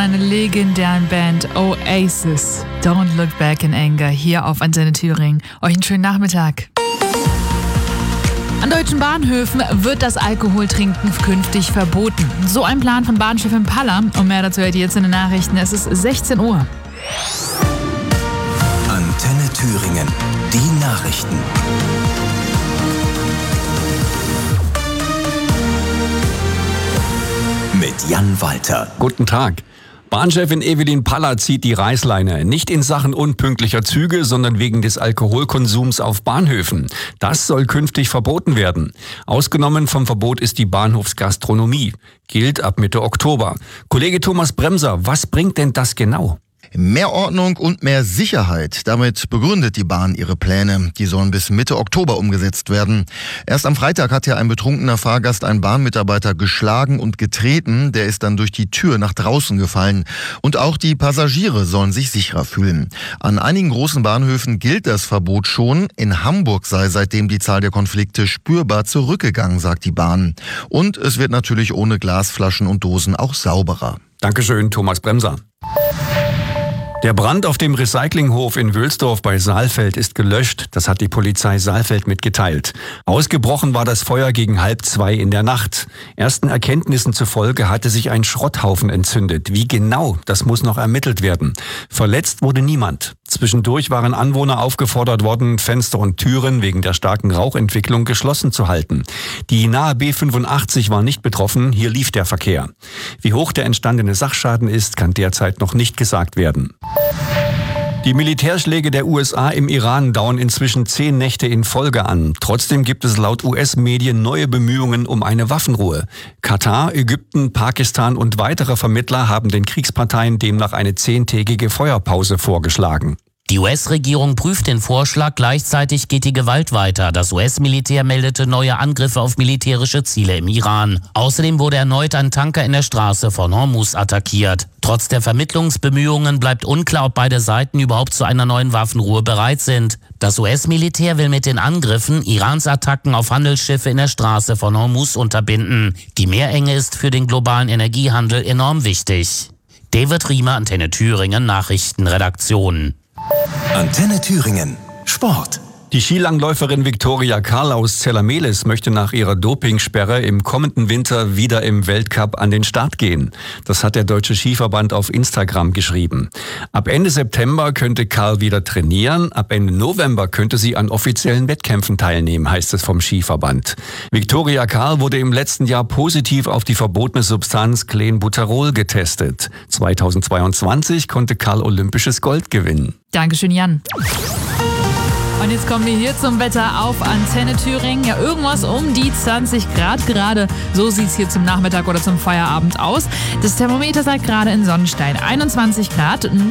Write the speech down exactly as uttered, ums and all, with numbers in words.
Eine legendären Band Oasis. Don't Look Back in Anger hier auf Antenne Thüringen. Euch einen schönen Nachmittag. An deutschen Bahnhöfen wird das Alkoholtrinken künftig verboten. So ein Plan von Bahnchefin Paller. Und mehr dazu hört ihr jetzt in den Nachrichten. Es ist sechzehn Uhr. Antenne Thüringen. Die Nachrichten. Mit Jan Walter. Guten Tag. Bahnchefin Evelyn Paller zieht die Reißleine. Nicht in Sachen unpünktlicher Züge, sondern wegen des Alkoholkonsums auf Bahnhöfen. Das soll künftig verboten werden. Ausgenommen vom Verbot ist die Bahnhofsgastronomie. Gilt ab Mitte Oktober. Kollege Thomas Bremser, was bringt denn das genau? Mehr Ordnung und mehr Sicherheit. Damit begründet die Bahn ihre Pläne. Die sollen bis Mitte Oktober umgesetzt werden. Erst am Freitag hat ja ein betrunkener Fahrgast einen Bahnmitarbeiter geschlagen und getreten. Der ist dann durch die Tür nach draußen gefallen. Und auch die Passagiere sollen sich sicherer fühlen. An einigen großen Bahnhöfen gilt das Verbot schon. In Hamburg sei seitdem die Zahl der Konflikte spürbar zurückgegangen, sagt die Bahn. Und es wird natürlich ohne Glasflaschen und Dosen auch sauberer. Dankeschön, Thomas Bremser. Der Brand auf dem Recyclinghof in Wülsdorf bei Saalfeld ist gelöscht. Das hat die Polizei Saalfeld mitgeteilt. Ausgebrochen war das Feuer gegen halb zwei in der Nacht. Ersten Erkenntnissen zufolge hatte sich ein Schrotthaufen entzündet. Wie genau, das muss noch ermittelt werden. Verletzt wurde niemand. Zwischendurch waren Anwohner aufgefordert worden, Fenster und Türen wegen der starken Rauchentwicklung geschlossen zu halten. Die nahe B fünfundachtzig war nicht betroffen, hier lief der Verkehr. Wie hoch der entstandene Sachschaden ist, kann derzeit noch nicht gesagt werden. Die Militärschläge der U S A im Iran dauern inzwischen zehn Nächte in Folge an. Trotzdem gibt es laut U S-Medien neue Bemühungen um eine Waffenruhe. Katar, Ägypten, Pakistan und weitere Vermittler haben den Kriegsparteien demnach eine zehntägige Feuerpause vorgeschlagen. Die U S-Regierung prüft den Vorschlag, gleichzeitig geht die Gewalt weiter. Das U S-Militär meldete neue Angriffe auf militärische Ziele im Iran. Außerdem wurde erneut ein Tanker in der Straße von Hormuz attackiert. Trotz der Vermittlungsbemühungen bleibt unklar, ob beide Seiten überhaupt zu einer neuen Waffenruhe bereit sind. Das U S-Militär will mit den Angriffen Irans Attacken auf Handelsschiffe in der Straße von Hormuz unterbinden. Die Meerenge ist für den globalen Energiehandel enorm wichtig. David Riemer, Antenne Thüringen, Nachrichtenredaktion. Antenne Thüringen. Sport. Die Skilangläuferin Viktoria Karl aus Zellermelis möchte nach ihrer Dopingsperre im kommenden Winter wieder im Weltcup an den Start gehen. Das hat der Deutsche Skiverband auf Instagram geschrieben. Ab Ende September könnte Karl wieder trainieren. Ab Ende November könnte sie an offiziellen Wettkämpfen teilnehmen, heißt es vom Skiverband. Viktoria Karl wurde im letzten Jahr positiv auf die verbotene Substanz Clenbuterol getestet. zweitausendzweiundzwanzig konnte Karl olympisches Gold gewinnen. Dankeschön, Jan. Und jetzt kommen wir hier zum Wetter auf Antenne Thüringen. Ja, irgendwas um die zwanzig Grad gerade. So sieht es hier zum Nachmittag oder zum Feierabend aus. Das Thermometer sagt gerade in Sonnenstein einundzwanzig Grad.